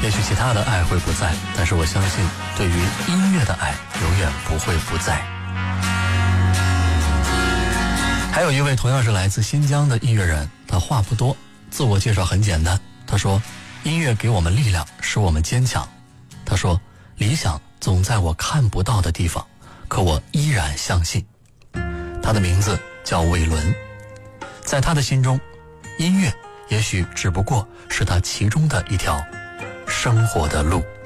也许其他的爱会不在，但是我相信对于音乐的爱永远不会不在。还有一位同样是来自新疆的音乐人，他话不多，自我介绍很简单。他说，音乐给我们力量，使我们坚强。他说，理想总在我看不到的地方，可我依然相信。他的名字叫伟伦，在他的心中，音乐也许只不过是他其中的一条生活的路。